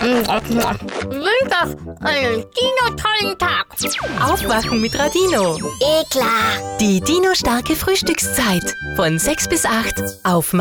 wünsche einen Dino-tollen Tag. Aufwachen mit Radino. Klar. Die Dino-starke Frühstückszeit von 6 bis 8 auf